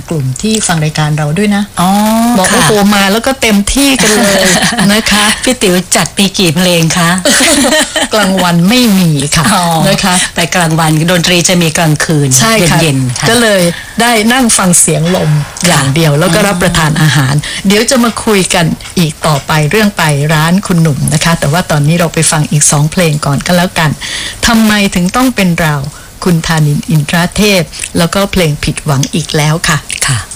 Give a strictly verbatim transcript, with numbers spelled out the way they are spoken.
กลุ่มที่ฟังรายการเราด้วยนะอ๋อบอกว่าโหมาแล้วก็เต็มที่กันเลยนะคะพี่ติ๋วจัดปีกี่เพลงคะกลางวันไม่มีค่ะนะคะแต่กลางวันดนตรีจะมีกลางคืนใช่ค่ะเย็นๆก็เลยได้นั่งฟังเสียงลมอย่างเดียวแล้วก็รับประทานอาหารเดี๋ยวจะมาคุยกันอีกต่อไปเรื่องไปร้านคุณหนุ่มนะคะแต่ว่าตอนนี้เราไปฟังอีกสองเพลงก่อนก็แล้วกันทำไมถึงต้องเป็นเราคุณธานินทร์อินทรเทพแล้วก็เพลงผิดหวังอีกแล้วค่ะค่ะ